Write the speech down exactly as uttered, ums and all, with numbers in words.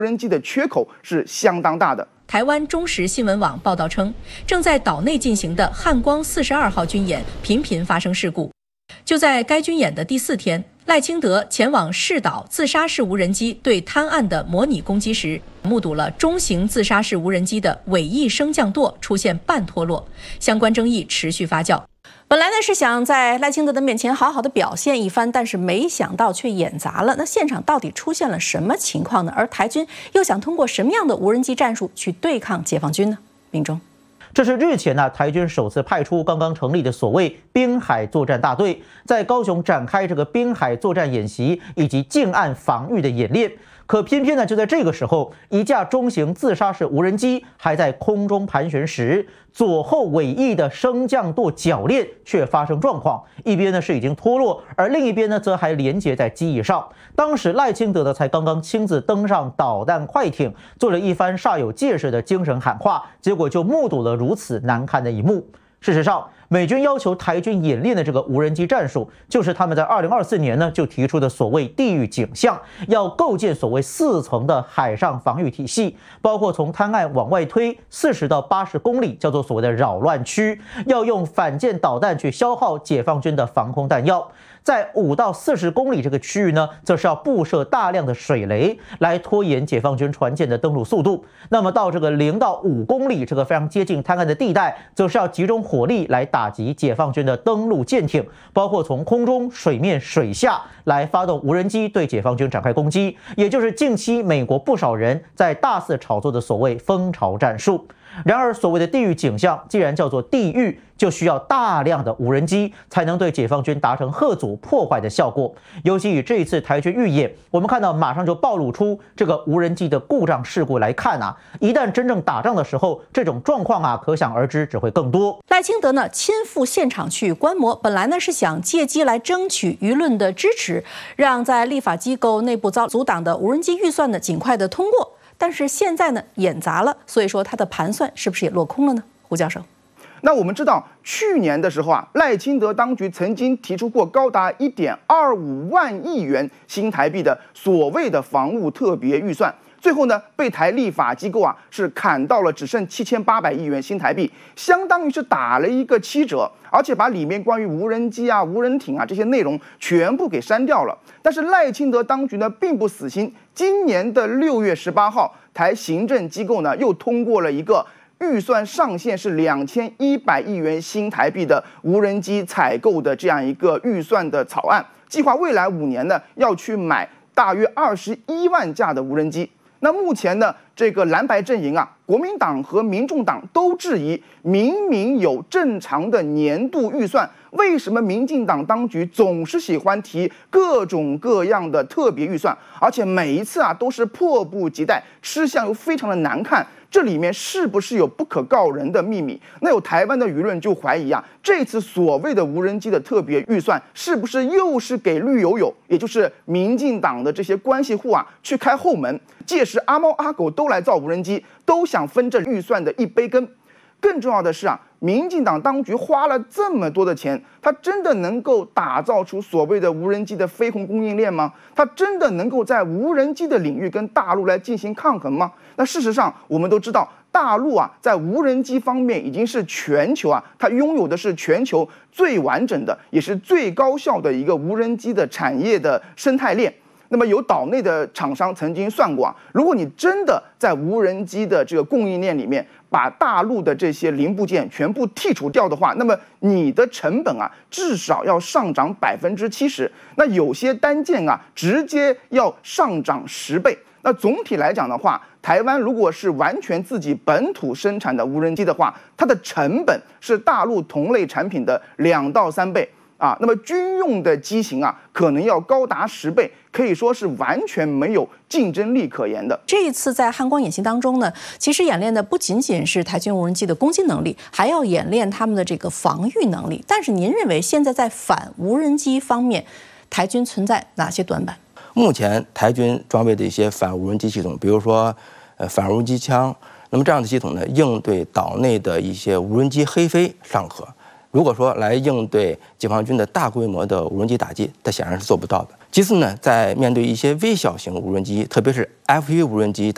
无人机的缺口是相当大的。 台湾中时新闻网报道称，正在岛内进行的汉光四十二号军演频频发生事故。就在该军演的第四天，赖清德前往试岛自杀式无人机对滩岸的模拟攻击时，目睹了中型自杀式无人机的尾翼升降舵出现半脱落，相关争议持续发酵。本来呢是想在赖清德的面前好好的表现一番，但是没想到却演砸了。那现场到底出现了什么情况呢？而台军又想通过什么样的无人机战术去对抗解放军呢？明中。 这是日前呢、啊，台军首次派出刚刚成立的所谓滨海作战大队，在高雄展开这个滨海作战演习以及近岸防御的演练。可偏偏呢，就在这个时候，一架中型自杀式无人机还在空中盘旋时，左后尾翼的升降舵铰链却发生状况，一边呢是已经脱落，而另一边呢则还连接在机翼上。当时赖清德呢才刚刚亲自登上导弹快艇，做了一番煞有介事的精神喊话，结果就目睹了如此难看的一幕。事实上，美军要求台军演练的这个无人机战术，就是他们在二零二四年呢就提出的所谓地域景象，要构建所谓四层的海上防御体系，包括从滩岸往外推四十到八十公里，叫做所谓的扰乱区，要用反舰导弹去消耗解放军的防空弹药。在五到四十公里这个区域呢，则是要布设大量的水雷来拖延解放军船舰的登陆速度。那么到这个零到五公里这个非常接近滩岸的地带，则是要集中火力来打击解放军的登陆舰艇，包括从空中、水面、水下来发动无人机对解放军展开攻击，也就是近期美国不少人在大肆炒作的所谓蜂巢战术。然而，所谓的地域景象，既然叫做地域，就需要大量的无人机才能对解放军达成吓阻破坏的效果。尤其以这一次台军预演，我们看到马上就暴露出这个无人机的故障事故来看啊，一旦真正打仗的时候，这种状况啊，可想而知只会更多。 赖清德呢亲赴现场去观摩，本来呢是想借机来争取舆论的支持，让在立法机构内部遭阻挡的无人机预算呢尽快的通过。但是现在呢演砸了，所以说他的盘算是不是也落空了呢？胡教授， 那我们知道，去年的时候啊，赖清德当局曾经提出过高达一点二五万亿元新台币的所谓的防务特别预算，最后呢被台立法机构啊是砍到了只剩七千八百亿元新台币，相当于是打了一个七折，而且把里面关于无人机啊、无人艇啊这些内容全部给删掉了。但是赖清德当局呢并不死心，今年的六月十八号，台行政机构呢又通过了一个预算上限是两千一百亿元新台币的无人机采购的这样一个预算的草案，计划未来五年呢要去买大约二十一万架的无人机。那目前呢，这个蓝白阵营啊，国民党和民众党都质疑，明明有正常的年度预算，为什么民进党当局总是喜欢提各种各样的特别预算，而且每一次啊都是迫不及待，吃相又非常的难看？这里面是不是有不可告人的秘密？那有台湾的舆论就怀疑啊，这次所谓的无人机的特别预算，是不是又是给绿油油，也就是民进党的这些关系户啊去开后门？届时阿猫阿狗都来造无人机，都想分这预算的一杯羹。更重要的是啊，民进党当局花了这么多的钱，它真的能够打造出所谓的无人机的飞鸿供应链吗？它真的能够在无人机的领域跟大陆来进行抗衡吗？那事实上，我们都知道，大陆啊，在无人机方面已经是全球啊，它拥有的是全球最完整的，也是最高效的一个无人机的产业的生态链。那么有岛内的厂商曾经算过啊，如果你真的在无人机的这个供应链里面把大陆的这些零部件全部剔除掉的话，那么你的成本啊至少要上涨百分之七十，那有些单件啊直接要上涨十倍。那总体来讲的话，台湾如果是完全自己本土生产的无人机的话，它的成本是大陆同类产品的两到三倍。啊，那么军用的机型啊，可能要高达十倍，可以说是完全没有竞争力可言的。 这一次在汉光演习当中呢，其实演练的不仅仅是台军无人机的攻击能力，还要演练他们的这个防御能力。但是您认为现在在反无人机方面，台军存在哪些短板？ 目前台军装备的一些反无人机系统，比如说呃反无人机枪，那么这样的系统呢，应对岛内的一些无人机黑飞尚可。如果说来应对解放军的大规模的无人机打击，它显然是做不到的。其次呢，在面对一些微小型无人机，特别是 F 一 无人机打